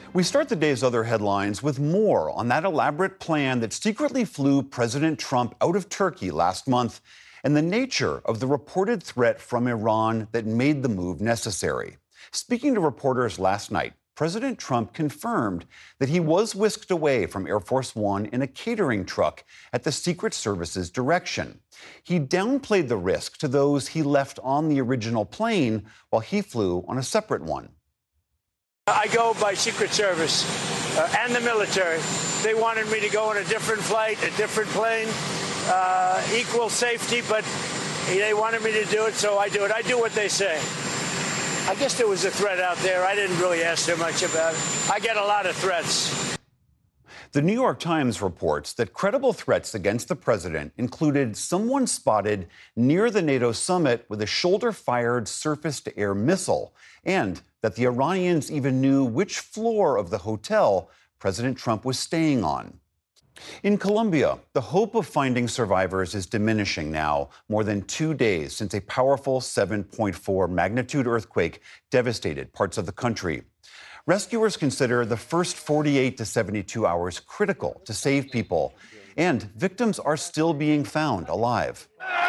We start the day's other headlines with more on that elaborate plan that secretly flew President Trump out of Turkey last month and the nature of the reported threat from Iran that made the move necessary. Speaking to reporters last night, President Trump confirmed that he was whisked away from Air Force One in a catering truck at the Secret Service's direction. He downplayed the risk to those he left on the original plane while he flew on a separate one. I go by Secret Service and the military. They wanted me to go on a different flight, a different plane, equal safety, but they wanted me to do it, so I do it. I do what they say. I guess there was a threat out there. I didn't really ask too much about it. I get a lot of threats. The New York Times reports that credible threats against the president included someone spotted near the NATO summit with a shoulder-fired surface-to-air missile, and that the Iranians even knew which floor of the hotel President Trump was staying on. In Colombia, the hope of finding survivors is diminishing now, more than 2 days since a powerful 7.4 magnitude earthquake devastated parts of the country. Rescuers consider the first 48 to 72 hours critical to save people, and victims are still being found alive.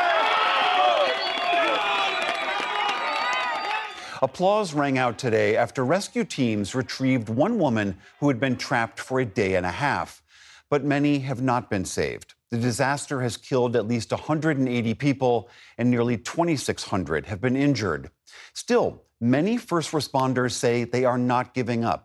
Applause rang out today after rescue teams retrieved one woman who had been trapped for a day and a half. But many have not been saved. The disaster has killed at least 180 people, and nearly 2,600 have been injured. Still, many first responders say they are not giving up.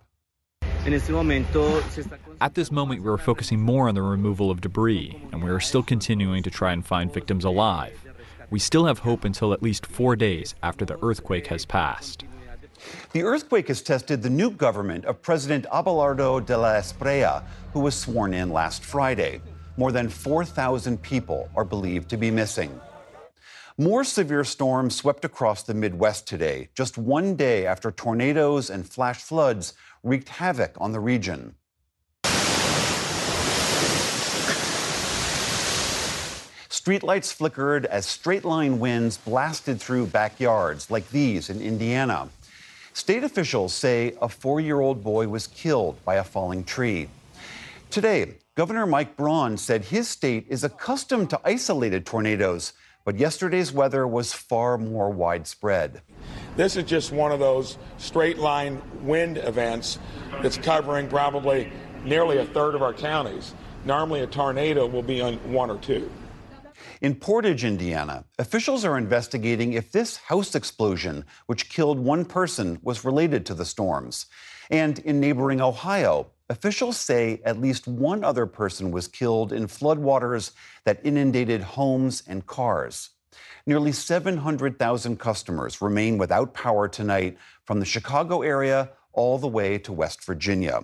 At this moment, we are focusing more on the removal of debris, and we are still continuing to try and find victims alive. We still have hope until at least 4 days after the earthquake has passed. The earthquake has tested the new government of President Abelardo de la Espriella, who was sworn in last Friday. More than 4,000 people are believed to be missing. More severe storms swept across the Midwest today, just 1 day after tornadoes and flash floods wreaked havoc on the region. Streetlights flickered as straight-line winds blasted through backyards like these in Indiana. State officials say a 4-year-old boy was killed by a falling tree. Today, Governor Mike Braun said his state is accustomed to isolated tornadoes, but yesterday's weather was far more widespread. This is just one of those straight-line wind events that's covering probably nearly a third of our counties. Normally, a tornado will be on 1 or 2. In Portage, Indiana, officials are investigating if this house explosion, which killed one person, was related to the storms. And in neighboring Ohio, officials say at least one other person was killed in floodwaters that inundated homes and cars. Nearly 700,000 customers remain without power tonight from the Chicago area all the way to West Virginia.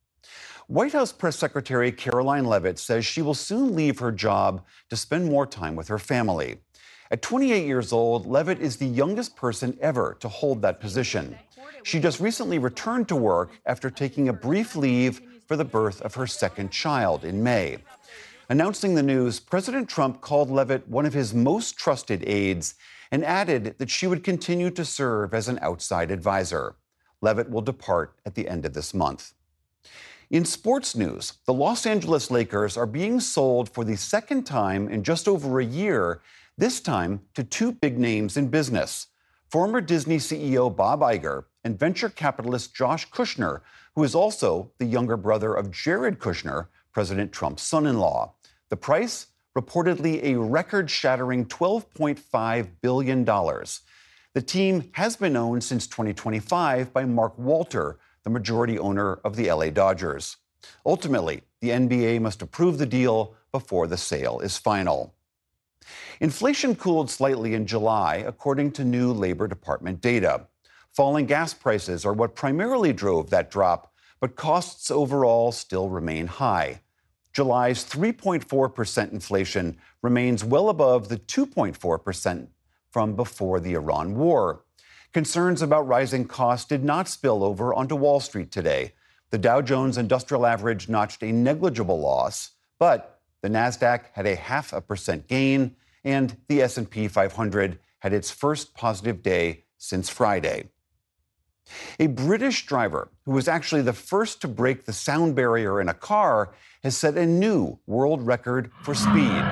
White House Press Secretary Karoline Leavitt says she will soon leave her job to spend more time with her family. At 28 years old, Leavitt is the youngest person ever to hold that position. She just recently returned to work after taking a brief leave for the birth of her second child in May. Announcing the news, President Trump called Leavitt one of his most trusted aides and added that she would continue to serve as an outside advisor. Leavitt will depart at the end of this month. In sports news, the Los Angeles Lakers are being sold for the second time in just over a year, this time to two big names in business. Former Disney CEO Bob Iger and venture capitalist Josh Kushner, who is also the younger brother of Jared Kushner, President Trump's son-in-law. The price? Reportedly a record-shattering $12.5 billion. The team has been owned since 2025 by Mark Walter, the majority owner of the LA Dodgers. Ultimately, the NBA must approve the deal before the sale is final. Inflation cooled slightly in July, according to new Labor Department data. Falling gas prices are what primarily drove that drop, but costs overall still remain high. July's 3.4% inflation remains well above the 2.4% from before the Iran war. Concerns about rising costs did not spill over onto Wall Street today. The Dow Jones Industrial Average notched a negligible loss, but the Nasdaq had a 0.5% gain, and the S&P 500 had its first positive day since Friday. A British driver, who was actually the first to break the sound barrier in a car, has set a new world record for speed.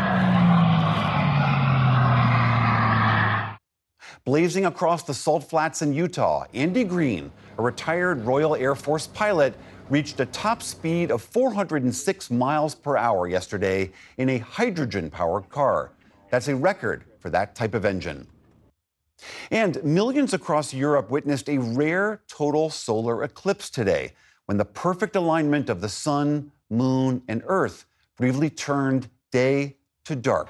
Blazing across the Salt Flats in Utah, Andy Green, a retired Royal Air Force pilot, reached a top speed of 406 miles per hour yesterday in a hydrogen-powered car. That's a record for that type of engine. And millions across Europe witnessed a rare total solar eclipse today, when the perfect alignment of the sun, moon, and Earth briefly turned day to dark.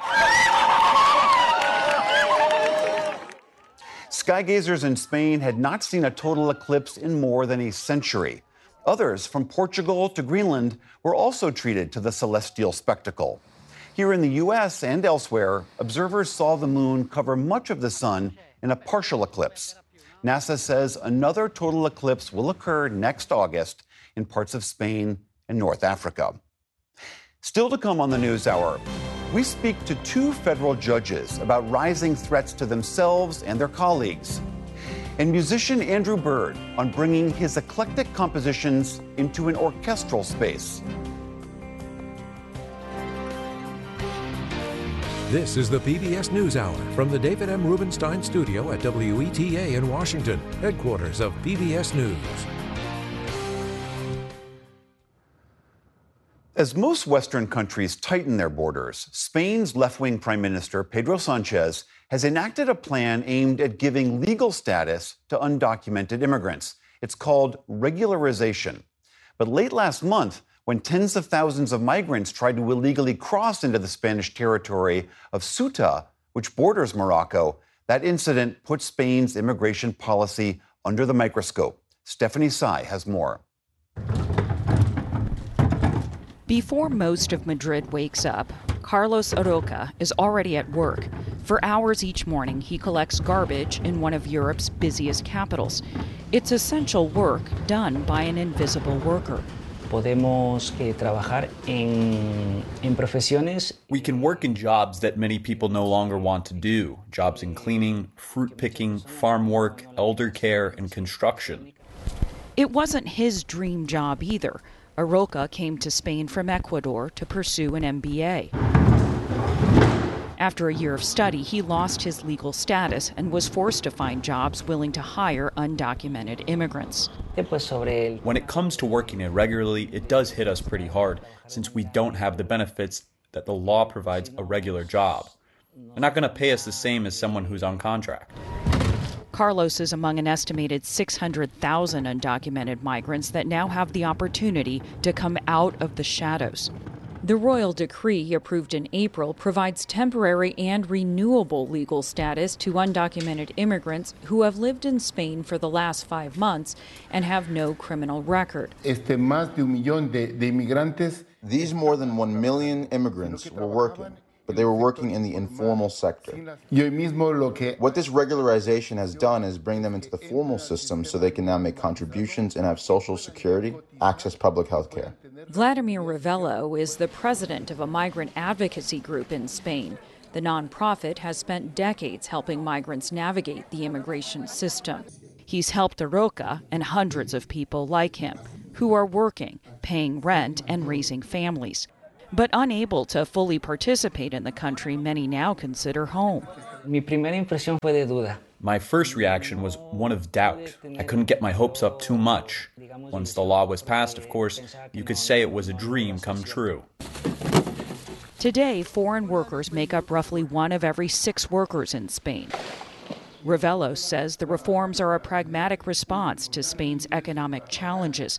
Skygazers in Spain had not seen a total eclipse in more than a century. Others, from Portugal to Greenland, were also treated to the celestial spectacle. Here in the U.S. and elsewhere, observers saw the moon cover much of the sun in a partial eclipse. NASA says another total eclipse will occur next August in parts of Spain and North Africa. Still to come on the NewsHour, we speak to two federal judges about rising threats to themselves and their colleagues. And musician Andrew Bird on bringing his eclectic compositions into an orchestral space. This is the PBS NewsHour from the David M. Rubenstein studio at WETA in Washington, headquarters of PBS News. As most Western countries tighten their borders, Spain's left-wing Prime Minister Pedro Sanchez has enacted a plan aimed at giving legal status to undocumented immigrants. It's called regularization. But late last month, when tens of thousands of migrants tried to illegally cross into the Spanish territory of Ceuta, which borders Morocco, that incident put Spain's immigration policy under the microscope. Stephanie Tsai has more. Before most of Madrid wakes up, Carlos Aroca is already at work. For hours each morning, he collects garbage in one of Europe's busiest capitals. It's essential work done by an invisible worker. Podemos trabajar en profesiones. We can work in jobs that many people no longer want to do. Jobs in cleaning, fruit picking, farm work, elder care, and construction. It wasn't his dream job either. Aroca came to Spain from Ecuador to pursue an MBA. After a year of study, he lost his legal status and was forced to find jobs willing to hire undocumented immigrants. When it comes to working irregularly, it does hit us pretty hard, since we don't have the benefits that the law provides a regular job. They're not going to pay us the same as someone who's on contract. Carlos is among an estimated 600,000 undocumented migrants that now have the opportunity to come out of the shadows. The royal decree, approved in April, provides temporary and renewable legal status to undocumented immigrants who have lived in Spain for the last 5 months and have no criminal record. These more than 1 million immigrants were working, but they were working in the informal sector. What this regularization has done is bring them into the formal system so they can now make contributions and have social security, access public health care. Vladimir Ravello is the president of a migrant advocacy group in Spain. The nonprofit has spent decades helping migrants navigate the immigration system. He's helped Aroca and hundreds of people like him who are working, paying rent, and raising families. But unable to fully participate in the country many now consider home. My first reaction was one of doubt. I couldn't get my hopes up too much. Once the law was passed, of course, you could say it was a dream come true. Today, foreign workers make up roughly 1 of every 6 workers in Spain. Ravello says the reforms are a pragmatic response to Spain's economic challenges.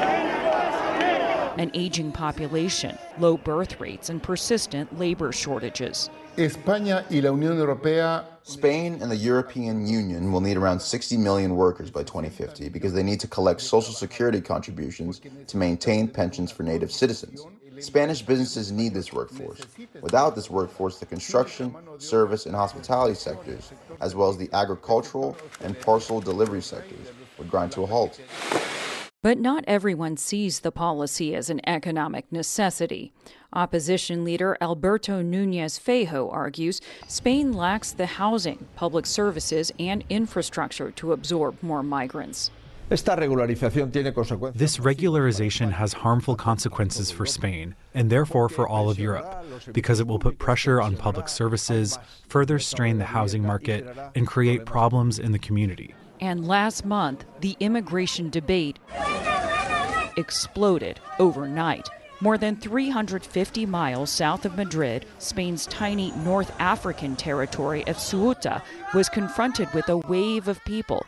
An aging population, low birth rates, and persistent labor shortages. Spain and the European Union will need around 60 million workers by 2050 because they need to collect social security contributions to maintain pensions for native citizens. Spanish businesses need this workforce. Without this workforce, the construction, service, and hospitality sectors, as well as the agricultural and parcel delivery sectors, would grind to a halt. But not everyone sees the policy as an economic necessity. Opposition leader Alberto Núñez Feijóo argues Spain lacks the housing, public services, and infrastructure to absorb more migrants. This regularization has harmful consequences for Spain, and therefore for all of Europe, because it will put pressure on public services, further strain the housing market, and create problems in the community. And last month, the immigration debate exploded overnight. More than 350 miles south of Madrid, Spain's tiny North African territory of Ceuta was confronted with a wave of people.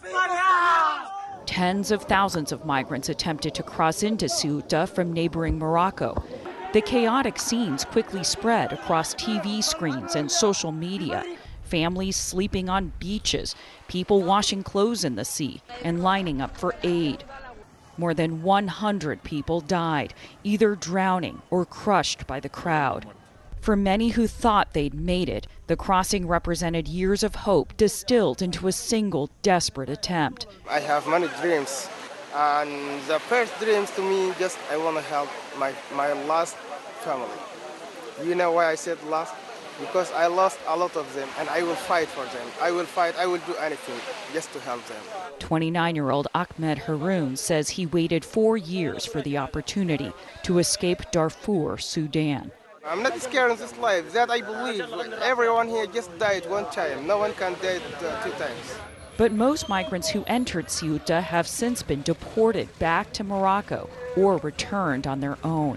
Tens of thousands of migrants attempted to cross into Ceuta from neighboring Morocco. The chaotic scenes quickly spread across TV screens and social media. Families sleeping on beaches, people washing clothes in the sea and lining up for aid. More than 100 people died, either drowning or crushed by the crowd. For many who thought they'd made it, the crossing represented years of hope distilled into a single desperate attempt. I have many dreams, and the first dreams to me, just I want to help my lost family. You know why I said lost? Because I lost a lot of them, and I will fight for them. I will fight, I will do anything just to help them. 29-year-old Ahmed Haroun says he waited 4 years for the opportunity to escape Darfur, Sudan. I'm not scared of this life. That I believe. Everyone here just died one time. No one can die 2 times. But most migrants who entered Ceuta have since been deported back to Morocco or returned on their own.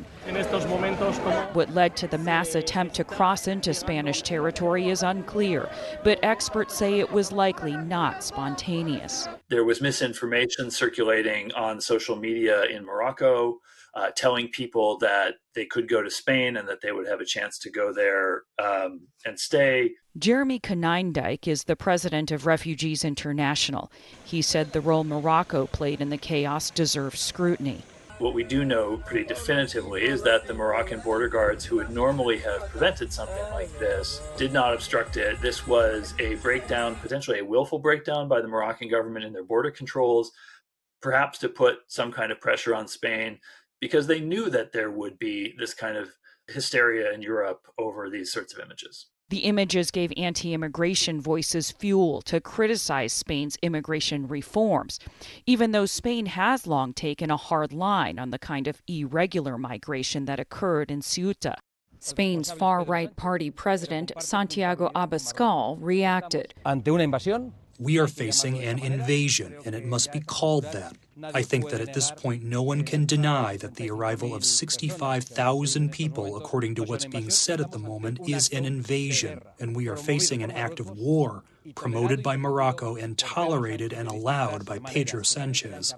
What led to the mass attempt to cross into Spanish territory is unclear, but experts say it was likely not spontaneous. There was misinformation circulating on social media in Morocco, telling people that they could go to Spain and that they would have a chance to go there and stay. Jeremy Konijndijk is the president of Refugees International. He said the role Morocco played in the chaos deserves scrutiny. What we do know pretty definitively is that the Moroccan border guards, who would normally have prevented something like this, did not obstruct it. This was a breakdown, potentially a willful breakdown by the Moroccan government in their border controls, perhaps to put some kind of pressure on Spain, because they knew that there would be this kind of hysteria in Europe over these sorts of images. The images gave anti-immigration voices fuel to criticize Spain's immigration reforms, even though Spain has long taken a hard line on the kind of irregular migration that occurred in Ceuta. Spain's far-right party president, Santiago Abascal, reacted. Ante una invasión, we are facing an invasion, and it must be called that. I think that at this point, no one can deny that the arrival of 65,000 people, according to what's being said at the moment, is an invasion, and we are facing an act of war promoted by Morocco and tolerated and allowed by Pedro Sanchez.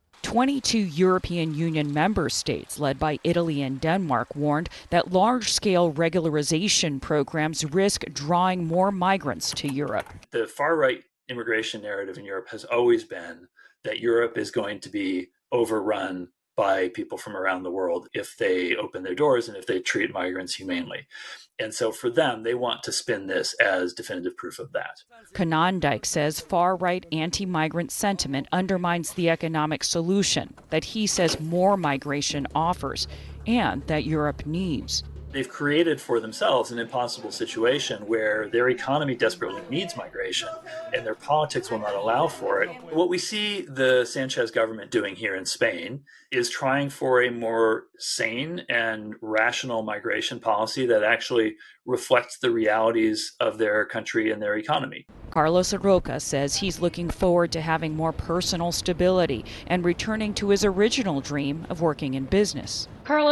22 European Union member states, led by Italy and Denmark, warned that large-scale regularization programs risk drawing more migrants to Europe. The far-right immigration narrative in Europe has always been that Europe is going to be overrun by people from around the world if they open their doors and if they treat migrants humanely. And so for them, they want to spin this as definitive proof of that. Konijndijk says far-right anti-migrant sentiment undermines the economic solution that he says more migration offers and that Europe needs. They've created for themselves an impossible situation where their economy desperately needs migration and their politics will not allow for it. What we see the Sanchez government doing here in Spain is trying for a more sane and rational migration policy that actually reflects the realities of their country and their economy. Carlos Roca says he's looking forward to having more personal stability and returning to his original dream of working in business.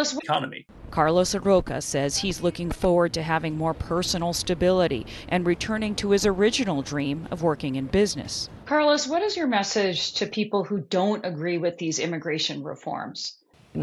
Carlos Roca says he's looking forward to having more personal stability and returning to his original dream of working in business. Carlos, what is your message to people who don't agree with these immigration reforms?